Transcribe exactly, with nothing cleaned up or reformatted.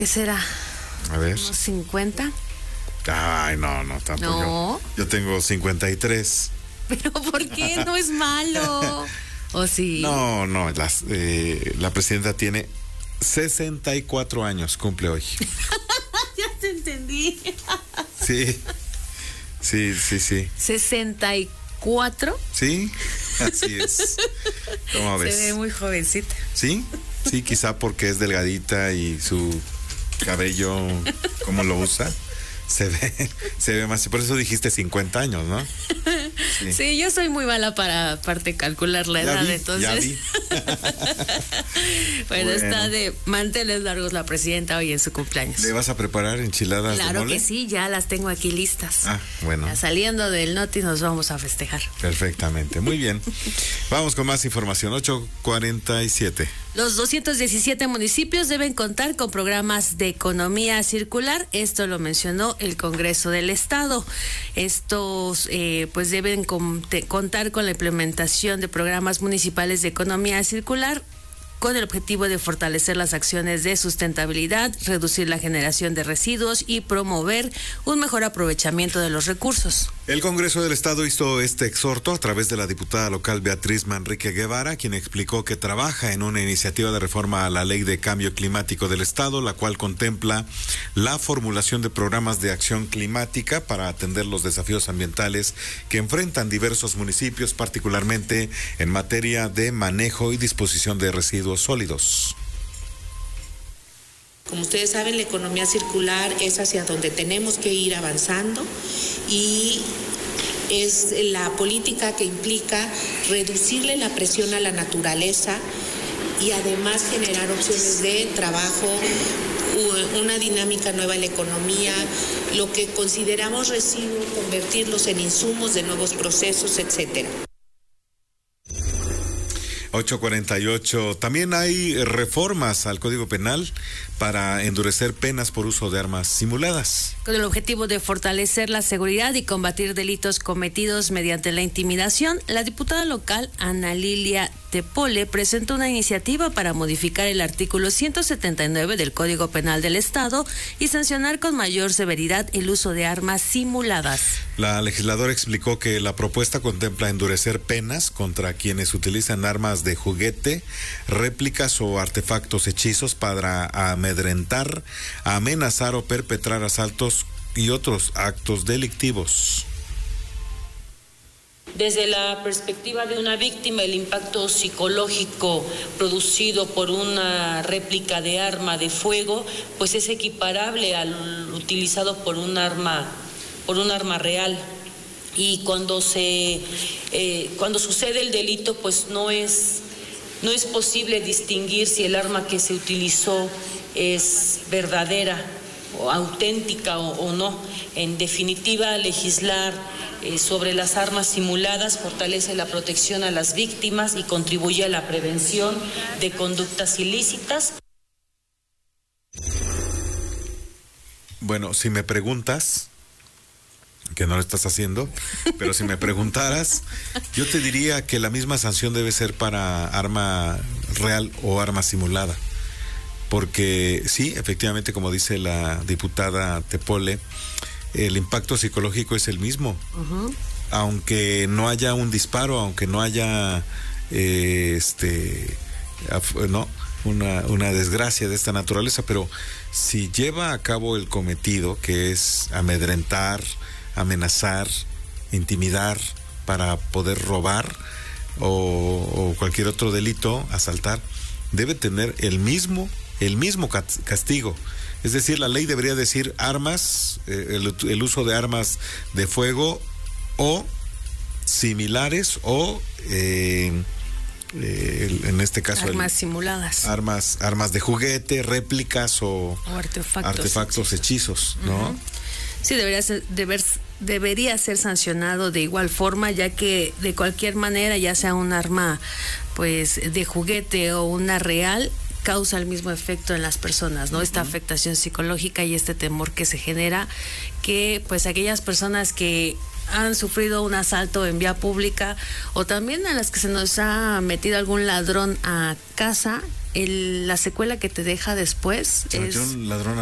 ¿Qué será? A ver. ¿Unos cincuenta? Ay, no, no, tampoco. No. Yo tengo cincuenta y tres. ¿Pero por qué? No es malo. ¿O sí? No, no, las, eh, la presidenta tiene sesenta y cuatro años, cumple hoy. Ya te entendí. Sí, sí, sí, sí. ¿sesenta y cuatro? Sí, así es. ¿Cómo ves? Se ve muy jovencita. Sí, sí, quizá porque es delgadita y su cabello, ¿cómo lo usa? Se ve, se ve más, por eso dijiste cincuenta años, ¿no? Sí, sí, yo soy muy mala para aparte calcular la ya edad, vi, entonces. Ya vi. bueno, Bueno. está de manteles largos la presidenta hoy en su cumpleaños. ¿Le vas a preparar enchiladas Claro de mole? que sí, ya las tengo aquí listas. Ah, bueno. Ya saliendo del Noti nos vamos a festejar. Perfectamente, muy bien. Vamos con más información, ocho cuarenta y siete. Los doscientos diecisiete municipios deben contar con programas de economía circular. Esto lo mencionó el Congreso del Estado. Estos eh, pues deben con, te, contar con la implementación de programas municipales de economía circular con el objetivo de fortalecer las acciones de sustentabilidad, reducir la generación de residuos y promover un mejor aprovechamiento de los recursos. El Congreso del Estado hizo este exhorto a través de la diputada local Beatriz Manrique Guevara, quien explicó que trabaja en una iniciativa de reforma a la Ley de Cambio Climático del Estado, la cual contempla la formulación de programas de acción climática para atender los desafíos ambientales que enfrentan diversos municipios, particularmente en materia de manejo y disposición de residuos sólidos. Como ustedes saben, la economía circular es hacia donde tenemos que ir avanzando y es la política que implica reducirle la presión a la naturaleza y además generar opciones de trabajo, una dinámica nueva en la economía, lo que consideramos residuos, convertirlos en insumos de nuevos procesos, etcétera. ocho cuarenta y ocho. También hay reformas al Código Penal para endurecer penas por uso de armas simuladas. Con el objetivo de fortalecer la seguridad y combatir delitos cometidos mediante la intimidación, la diputada local Ana Lilia Tepole presentó una iniciativa para modificar el artículo ciento setenta y nueve del Código Penal del Estado y sancionar con mayor severidad el uso de armas simuladas. La legisladora explicó que la propuesta contempla endurecer penas contra quienes utilizan armas de juguete, réplicas o artefactos hechizos para amedrentar, amenazar o perpetrar asaltos y otros actos delictivos. Desde la perspectiva de una víctima, el impacto psicológico producido por una réplica de arma de fuego, pues es equiparable al utilizado por un arma, por un arma real. Y cuando se, eh, cuando sucede el delito, pues no es, no es posible distinguir si el arma que se utilizó es verdadera o auténtica o, o no. En definitiva, legislar eh, sobre las armas simuladas fortalece la protección a las víctimas y contribuye a la prevención de conductas ilícitas. Bueno, si me preguntas, que no lo estás haciendo, pero si me preguntaras, yo te diría que la misma sanción debe ser para arma real o arma simulada. Porque sí, efectivamente, como dice la diputada Tepole, el impacto psicológico es el mismo. Uh-huh. Aunque no haya un disparo, aunque no haya eh, este no una, una desgracia de esta naturaleza, pero si lleva a cabo el cometido, que es amedrentar, amenazar, intimidar para poder robar o, o cualquier otro delito, asaltar, debe tener el mismo el mismo castigo. Es decir, la ley debería decir armas, eh, el, el uso de armas de fuego o similares o eh, eh, en este caso armas el, simuladas, armas armas de juguete, réplicas o, o artefactos, artefactos hechizos, ¿no? Uh-huh. Sí, debería ser, deber, debería ser sancionado de igual forma, ya que de cualquier manera, ya sea un arma pues de juguete o una real, causa el mismo efecto en las personas, ¿no? Uh-huh. Esta afectación psicológica y este temor que se genera, que pues aquellas personas que han sufrido un asalto en vía pública o también a las que se nos ha metido algún ladrón a casa, el, la secuela que te deja después Se es... metió un ladrón